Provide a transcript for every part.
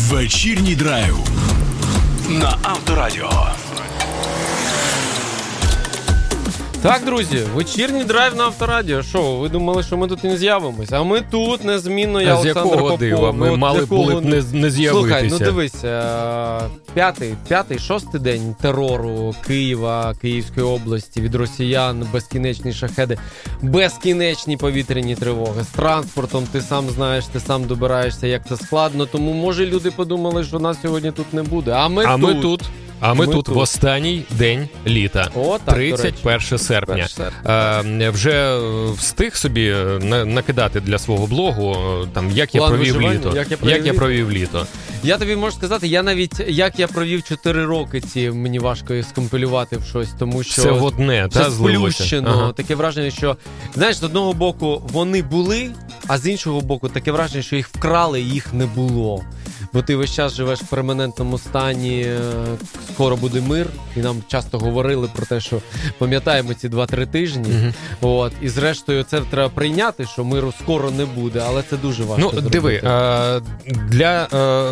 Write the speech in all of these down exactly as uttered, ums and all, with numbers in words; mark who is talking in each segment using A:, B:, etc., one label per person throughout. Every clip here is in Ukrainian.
A: Вечірній драйв на Авторадіо.
B: Так, друзі, вечірній драйв на Авторадіо. Що, ви думали, що ми тут не з'явимось? А ми тут незмінно, я
C: а
B: Олександр
C: Попов. З якого
B: Попов.
C: дива? Ми
B: ну,
C: мали
B: якого...
C: були б не, не з'явитися.
B: Слухай, ну дивись, п'ятий, п'ятий, шостий день терору Києва, Київської області від росіян, безкінечні шахеди, безкінечні повітряні тривоги. З транспортом ти сам знаєш, ти сам добираєшся, як це складно. Тому, може, люди подумали, що нас сьогодні тут не буде. А ми
C: а
B: тут.
C: Ми тут. А ми, ми тут, тут в останній день літа,
B: О, так,
C: тридцять першого серпня.
B: серпня.
C: Е, вже встиг собі на, накидати для свого блогу, там, як я, провів літо.
B: як я провів
C: як я провів літо.
B: Я тобі можу сказати, я навіть, як я провів чотири роки ці, мені важко їх скомпілювати в щось, тому що...
C: Все в одне,
B: все
C: та, злилося.
B: сплющено, ага. Таке враження, що, знаєш, з одного боку вони були, а з іншого боку таке враження, що їх вкрали, і їх не було. Бо ти весь час живеш в перманентному стані, скоро буде мир, і нам часто говорили про те, що пам'ятаємо ці два-три тижні, mm-hmm. От, і зрештою це треба прийняти, що миру скоро не буде, але це дуже важко
C: Ну,
B: зробити.
C: Диви, а, для... А,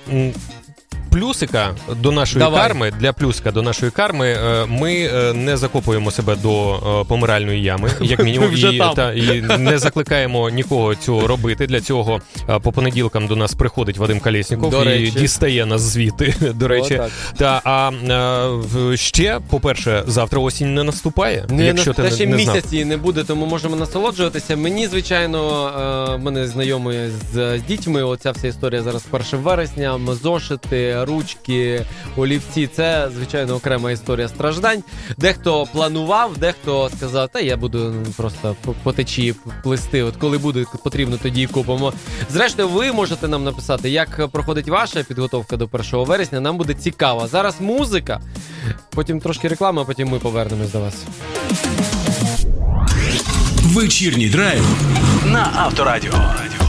C: плюсика до нашої
B: Давай.
C: карми, для плюсика до нашої карми ми не закопуємо себе до помиральної ями, як мінімум, і, та, і не закликаємо нікого цього робити. Для цього по понеділкам до нас приходить Вадим Колєсніков
B: до
C: і
B: речі.
C: дістає нас звідти, до речі.
B: О,
C: та, а, а ще, по-перше, завтра осінь не наступає,
B: не,
C: якщо ти
B: та
C: не,
B: ще
C: не
B: місяць
C: знав.
B: її не буде, тому можемо насолоджуватися. Мені, звичайно, мене знайомі з, з дітьми, оця вся історія зараз першого вересня, зошити, ручки, олівці, це, звичайно, окрема історія страждань. Дехто планував, дехто сказав, та я буду просто по течії плисти, от коли буде потрібно, тоді і купимо. Зрештою, ви можете нам написати, як проходить ваша підготовка до першого вересня, нам буде цікаво. Зараз музика, потім трошки реклами, а потім ми повернемось до вас.
A: Вечірній драйв на Авторадіо.